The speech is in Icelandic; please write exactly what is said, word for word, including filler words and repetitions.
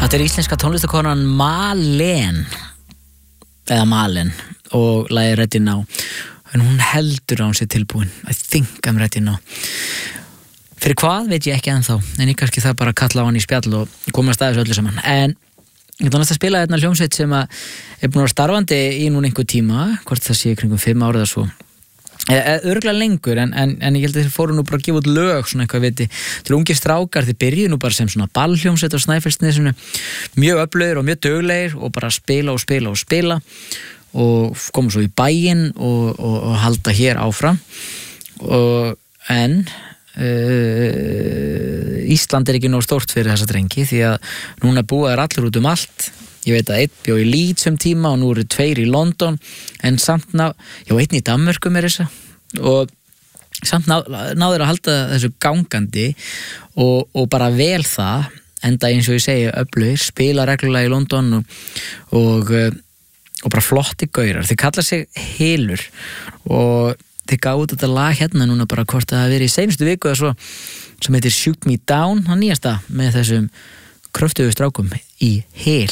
Þetta er íslenska tónlistakonan Malen eða Malen og lagið Ready Now, en hún heldur á hún sér tilbúin. I think I'm ready now. Fyrir hvað veit ég ekki ennþá, en ég kannski það bara að kalla á hann í spjall og komast að þessu öllu saman. En ég ætla næst að spila hérna hljómsveit sem að er búin að vera starfandi í núna einhver tíma, hvort það sé kringum fimm árið eða svo. Örgulega lengur, en, en, en ég held að þeir fóru nú bara að gefa út lög svona eitthvað viti, til ungir strákar, þeir byrjuðu nú bara sem svona ballhljómsveit á Snæfellsnesinu, mjög öflugir og mjög duglegir og bara spila og spila og spila og koma svo í bæinn og, og, og halda hér áfram og, en uh, Ísland er ekki nóg stórt fyrir þessa drengi því að núna búa þær allir út um allt. Ég veit að einn bjó í Leeds um tíma og nú eru tveir í London, en samt ná, já, einn í Danmörku með þessa og samt ná, náður að halda þessu gangandi og, og bara vel það, enda eins og ég segi öflugir, spila reglulega í London og, og, og bara flotti gaurar. Þeir kalla sig Hylur og þeir gáðu þetta lag hérna núna bara hvort það hafi verið í seinustu viku eða svo, sem heitir Shoot Me Down, hann nýjasta með þessum kröftugu strákum í Hyl.